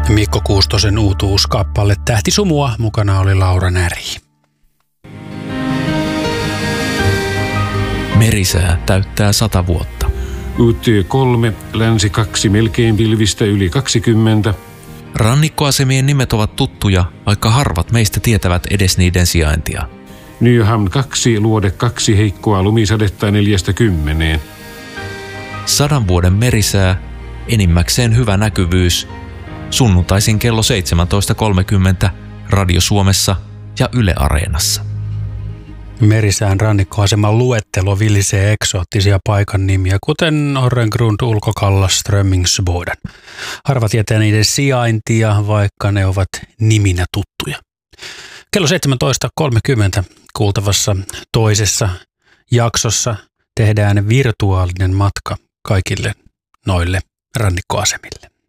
Mikko Kuustosen uutuuskappale Tähti sumua, mukana oli Laura Näri. Merisää täyttää 100 vuotta. UT3, länsi 2, melkein pilvistä yli 20. Rannikkoasemien nimet ovat tuttuja, vaikka harvat meistä tietävät edes niiden sijaintia. Nyhamn 2, luode 2, heikkoa lumisadetta 4–10. 100 vuoden merisää, enimmäkseen hyvä näkyvyys. Sunnuntaisin kello 17.30 Radio Suomessa ja Yle Areenassa. Merisään rannikkoaseman luettelo vilisee eksoottisia paikan nimiä, kuten Orrengrund, Ulkokallas, Strömmingsboden. Harva tietää niiden sijaintia, vaikka ne ovat niminä tuttuja. Kello 17.30 kuultavassa toisessa jaksossa tehdään virtuaalinen matka kaikille noille rannikkoasemille.